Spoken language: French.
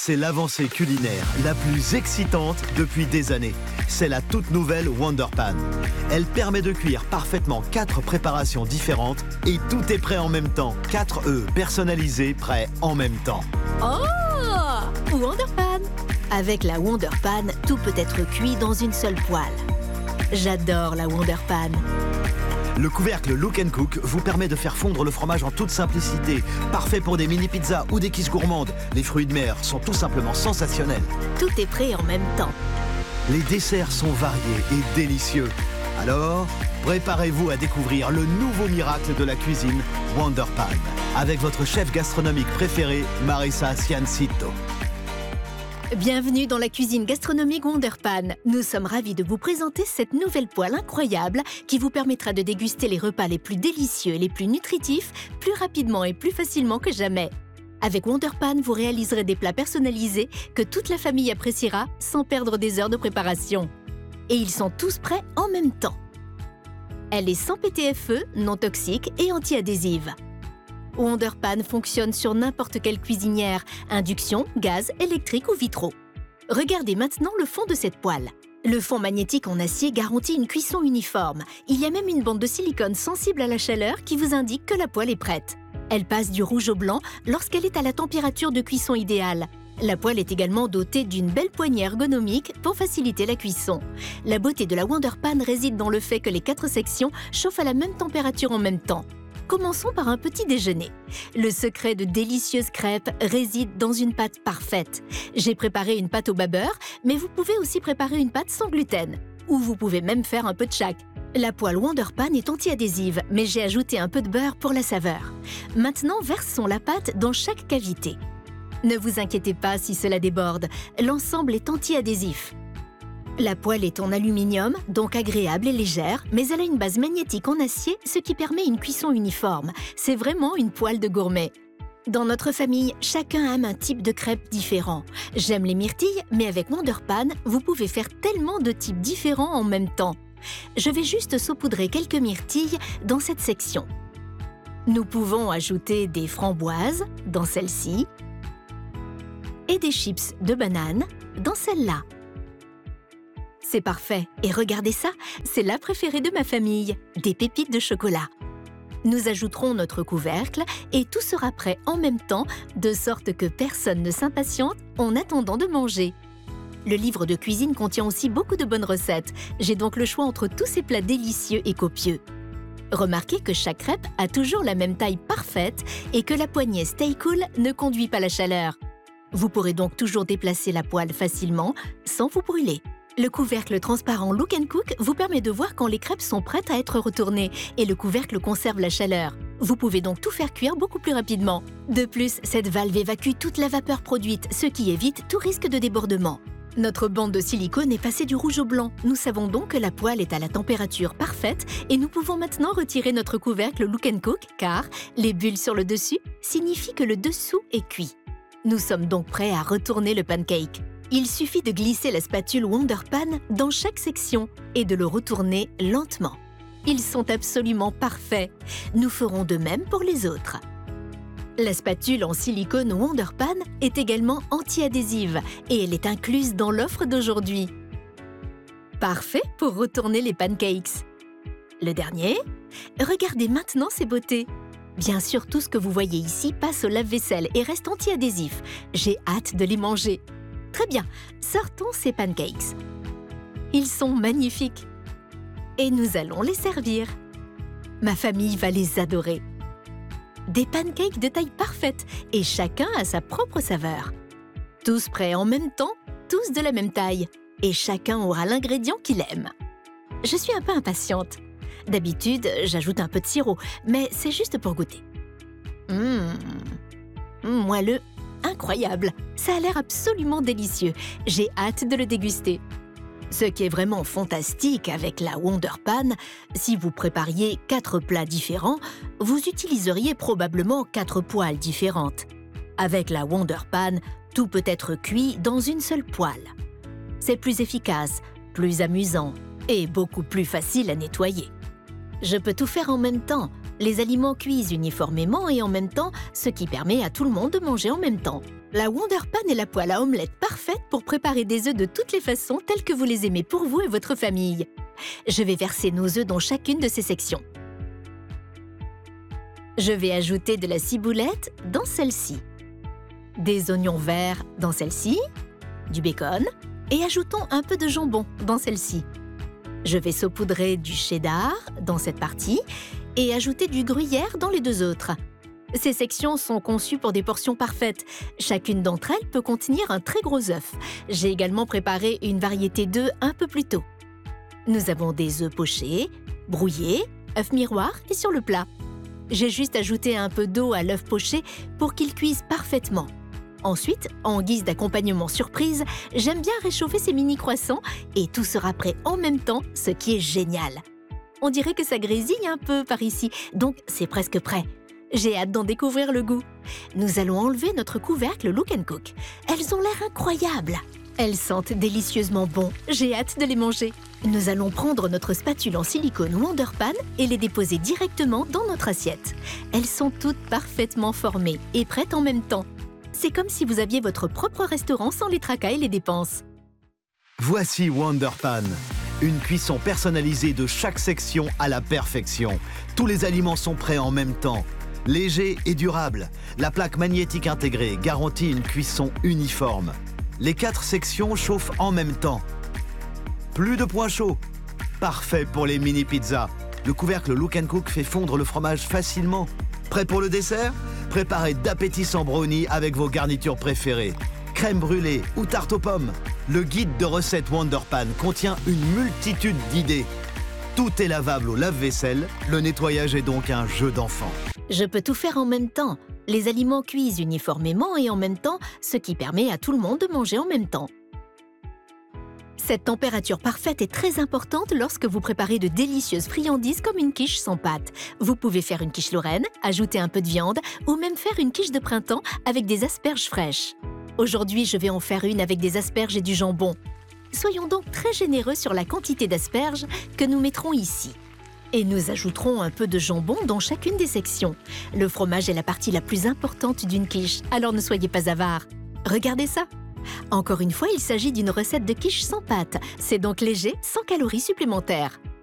c'est l'avancée culinaire la plus excitante depuis des années. C'est la toute nouvelle Wonder Pan. Elle permet de cuire parfaitement 4 préparations différentes et tout est prêt en même temps. 4 œufs personnalisés prêts en même temps. Oh, Wonder Pan! Avec la Wonder Pan, tout peut être cuit dans une seule poêle. J'adore la Wonder Pan. Le couvercle Look & Cook vous permet de faire fondre le fromage en toute simplicité. Parfait pour des mini-pizzas ou des quiches gourmandes. Les fruits de mer sont tout simplement sensationnels. Tout est prêt en même temps. Les desserts sont variés et délicieux. Alors, préparez-vous à découvrir le nouveau miracle de la cuisine, Wonder Pan, avec votre chef gastronomique préféré, Marissa Ciancito. Bienvenue dans la cuisine gastronomique Wonder Pan. Nous sommes ravis de vous présenter cette nouvelle poêle incroyable qui vous permettra de déguster les repas les plus délicieux et les plus nutritifs plus rapidement et plus facilement que jamais. Avec Wonder Pan, vous réaliserez des plats personnalisés que toute la famille appréciera sans perdre des heures de préparation. Et ils sont tous prêts en même temps. Elle est sans PTFE, non toxique et anti-adhésive. Wonder Pan fonctionne sur n'importe quelle cuisinière, induction, gaz, électrique ou vitraux. Regardez maintenant le fond de cette poêle. Le fond magnétique en acier garantit une cuisson uniforme. Il y a même une bande de silicone sensible à la chaleur qui vous indique que la poêle est prête. Elle passe du rouge au blanc lorsqu'elle est à la température de cuisson idéale. La poêle est également dotée d'une belle poignée ergonomique pour faciliter la cuisson. La beauté de la Wonder Pan réside dans le fait que les 4 sections chauffent à la même température en même temps. Commençons par un petit déjeuner. Le secret de délicieuses crêpes réside dans une pâte parfaite. J'ai préparé une pâte au bas beurre, mais vous pouvez aussi préparer une pâte sans gluten. Ou vous pouvez même faire un peu de chaque. La poêle Wonder Pan est anti-adhésive, mais j'ai ajouté un peu de beurre pour la saveur. Maintenant, versons la pâte dans chaque cavité. Ne vous inquiétez pas si cela déborde, l'ensemble est anti-adhésif. La poêle est en aluminium, donc agréable et légère, mais elle a une base magnétique en acier, ce qui permet une cuisson uniforme. C'est vraiment une poêle de gourmet. Dans notre famille, chacun aime un type de crêpes différent. J'aime les myrtilles, mais avec Wonder Pan, vous pouvez faire tellement de types différents en même temps. Je vais juste saupoudrer quelques myrtilles dans cette section. Nous pouvons ajouter des framboises dans celle-ci et des chips de banane dans celle-là. C'est parfait. Et regardez ça, c'est la préférée de ma famille, des pépites de chocolat. Nous ajouterons notre couvercle et tout sera prêt en même temps, de sorte que personne ne s'impatiente en attendant de manger. Le livre de cuisine contient aussi beaucoup de bonnes recettes. J'ai donc le choix entre tous ces plats délicieux et copieux. Remarquez que chaque crêpe a toujours la même taille parfaite et que la poignée Stay Cool ne conduit pas la chaleur. Vous pourrez donc toujours déplacer la poêle facilement sans vous brûler. Le couvercle transparent Look & Cook vous permet de voir quand les crêpes sont prêtes à être retournées et le couvercle conserve la chaleur. Vous pouvez donc tout faire cuire beaucoup plus rapidement. De plus, cette valve évacue toute la vapeur produite, ce qui évite tout risque de débordement. Notre bande de silicone est passée du rouge au blanc. Nous savons donc que la poêle est à la température parfaite et nous pouvons maintenant retirer notre couvercle Look & Cook car les bulles sur le dessus signifient que le dessous est cuit. Nous sommes donc prêts à retourner le pancake. Il suffit de glisser la spatule Wonder Pan dans chaque section et de le retourner lentement. Ils sont absolument parfaits. Nous ferons de même pour les autres. La spatule en silicone Wonder Pan est également anti-adhésive et elle est incluse dans l'offre d'aujourd'hui. Parfait pour retourner les pancakes. Le dernier, regardez maintenant ces beautés. Bien sûr, tout ce que vous voyez ici passe au lave-vaisselle et reste anti-adhésif. J'ai hâte de les manger. Très bien, sortons ces pancakes. Ils sont magnifiques. Et nous allons les servir. Ma famille va les adorer. Des pancakes de taille parfaite et chacun a sa propre saveur. Tous prêts en même temps, tous de la même taille. Et chacun aura l'ingrédient qu'il aime. Je suis un peu impatiente. D'habitude, j'ajoute un peu de sirop, mais c'est juste pour goûter. Moelleux. Incroyable! Ça a l'air absolument délicieux. J'ai hâte de le déguster. Ce qui est vraiment fantastique avec la Wonder Pan, si vous prépariez 4 plats différents, vous utiliseriez probablement 4 poêles différentes. Avec la Wonder Pan, tout peut être cuit dans une seule poêle. C'est plus efficace, plus amusant et beaucoup plus facile à nettoyer. Je peux tout faire en même temps, Les aliments cuisent uniformément et en même temps, ce qui permet à tout le monde de manger en même temps. La Wonder Pan est la poêle à omelette parfaite pour préparer des œufs de toutes les façons telles que vous les aimez pour vous et votre famille. Je vais verser nos œufs dans chacune de ces sections. Je vais ajouter de la ciboulette dans celle-ci, des oignons verts dans celle-ci, du bacon et ajoutons un peu de jambon dans celle-ci. Je vais saupoudrer du cheddar dans cette partie et ajouter du gruyère dans les deux autres. Ces sections sont conçues pour des portions parfaites. Chacune d'entre elles peut contenir un très gros œuf. J'ai également préparé une variété d'œufs un peu plus tôt. Nous avons des œufs pochés, brouillés, œufs miroirs et sur le plat. J'ai juste ajouté un peu d'eau à l'œuf poché pour qu'il cuise parfaitement. Ensuite, en guise d'accompagnement surprise, j'aime bien réchauffer ces mini croissants et tout sera prêt en même temps, ce qui est génial. On dirait que ça grésille un peu par ici, donc c'est presque prêt. J'ai hâte d'en découvrir le goût. Nous allons enlever notre couvercle Look & Cook. Elles ont l'air incroyables. Elles sentent délicieusement bon. J'ai hâte de les manger. Nous allons prendre notre spatule en silicone Wonder Pan et les déposer directement dans notre assiette. Elles sont toutes parfaitement formées et prêtes en même temps. C'est comme si vous aviez votre propre restaurant sans les tracas et les dépenses. Voici Wonder Pan, une cuisson personnalisée de chaque section à la perfection. Tous les aliments sont prêts en même temps. Léger et durable, la plaque magnétique intégrée garantit une cuisson uniforme. Les 4 sections chauffent en même temps. Plus de points chauds. Parfait pour les mini pizzas. Le couvercle Look & Cook fait fondre le fromage facilement. Prêt pour le dessert? Préparez d'appétissants brownies avec vos garnitures préférées. Crème brûlée ou tarte aux pommes. Le guide de recettes Wonder Pan contient une multitude d'idées. Tout est lavable au lave-vaisselle. Le nettoyage est donc un jeu d'enfant. Je peux tout faire en même temps. Les aliments cuisent uniformément et en même temps, ce qui permet à tout le monde de manger en même temps. Cette température parfaite est très importante lorsque vous préparez de délicieuses friandises comme une quiche sans pâte. Vous pouvez faire une quiche lorraine, ajouter un peu de viande ou même faire une quiche de printemps avec des asperges fraîches. Aujourd'hui, je vais en faire une avec des asperges et du jambon. Soyons donc très généreux sur la quantité d'asperges que nous mettrons ici. Et nous ajouterons un peu de jambon dans chacune des sections. Le fromage est la partie la plus importante d'une quiche, alors ne soyez pas avares. Regardez ça! Encore une fois, il s'agit d'une recette de quiche sans pâte. C'est donc léger, sans calories supplémentaires.